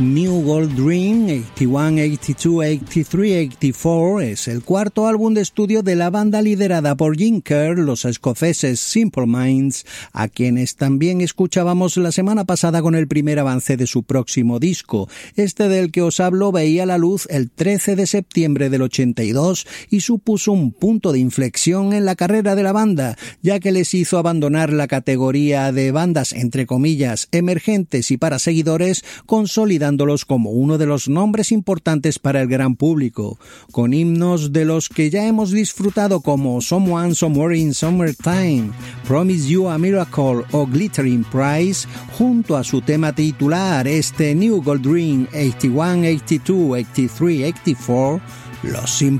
New Gold Dream 81, 82, 83, 84 es el cuarto álbum de estudio de la banda liderada por Jim Kerr, los escoceses Simple Minds, a quienes también escuchábamos la semana pasada con el primer avance de su próximo disco. Este del que os hablo veía la luz el 13 de septiembre del 82 y supuso un punto de inflexión en la carrera de la banda, ya que les hizo abandonar la categoría de bandas entre comillas emergentes y para seguidores, consolidándolos como uno de los nombres importantes para el gran público, con himnos de los que ya hemos disfrutado como Someone Somewhere in Summertime, Promise You a Miracle o Glittering Prize, junto a su tema titular, este New Gold Dream 81, 82, 83, 84, los Simple